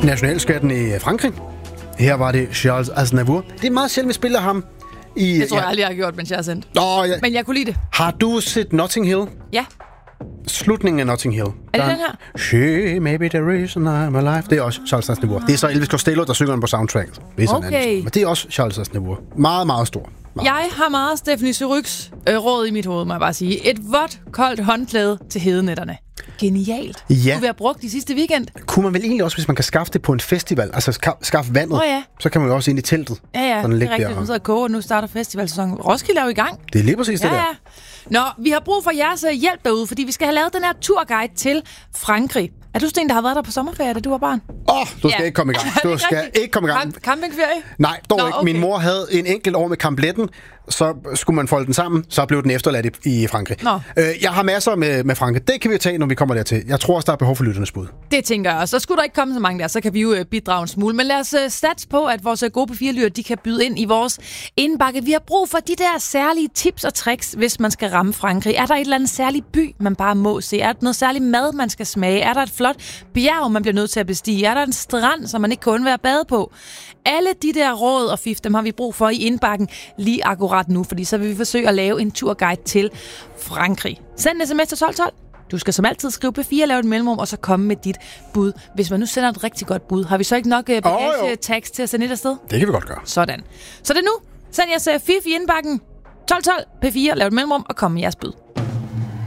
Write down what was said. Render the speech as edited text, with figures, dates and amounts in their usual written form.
Nationalskatten i Frankrig. Her var det Charles Aznavour. Det er meget sjældent, vi spiller ham. Det tror jeg aldrig, jeg har gjort, mens jeg har sendt. Ja. Men jeg kunne lide det. Har du set Notting Hill? Ja. Slutningen af Notting Hill. Er det den her? She may be the reason I'm alive. Det er også Charles Aznavour. Det er så Elvis Costello, der synger den på soundtracket. Okay. Men det er også Charles Aznavour. Meget, meget stor. Jeg har meget Stephanie Suryks råd i mit hoved, må jeg bare sige. Et vådt, koldt håndklæde til hedenætterne. Genialt. Ja. Kunne vi have brugt de sidste weekend. Kunne man vel egentlig også, hvis man kan skaffe det på en festival, altså skaffe vandet, så kan man jo også ind i teltet. Ja, det er rigtigt. Nu sidder og koger, og nu starter festivalsæsonen. Roskilde er jo i gang. Det er lige præcis det der. Nå, vi har brug for jeres hjælp derude, fordi vi skal have lavet den her turguide til Frankrig. Er du sådan en, der har været der på sommerferie, da du var barn? Du skal ikke komme i gang. Du skal ikke komme i gang. Campingferie? Nej, dog ikke. Okay. Min mor havde en enkelt år med Campletten, så skulle man folde den sammen, så blev den efterladt i Frankrig. Jeg har masser med Frankrig. Det kan vi tage, når vi kommer dertil. Jeg tror også, der er behov for lytternes bud. Det tænker jeg også. Så skulle der ikke komme så mange der, så kan vi jo bidrage en smule. Men lad os satse på, at vores gode P4-lytter, de kan byde ind i vores indbakke. Vi har brug for de der særlige tips og tricks, hvis man skal ramme Frankrig. Er der et eller andet særlig by, man bare må se? Er der noget særligt mad, man skal smage? Er der et flot bjerg, man bliver nødt til at bestige? Er der en strand, som man ikke kan undvære at bade på? Alle de der råd og fif, dem har vi brug for i indbakken lige akkurat nu, fordi så vil vi forsøge at lave en turguide til Frankrig. Send en sms til 1212. Du skal som altid skrive P4, lave et mellemrum, og så komme med dit bud. Hvis man nu sender et rigtig godt bud, har vi så ikke nok bagage-tags til at sende et afsted? Det kan vi godt gøre. Sådan. Så det er nu. Send jeres fif i indbakken. 1212 P4, lav et mellemrum og kom med jeres bud.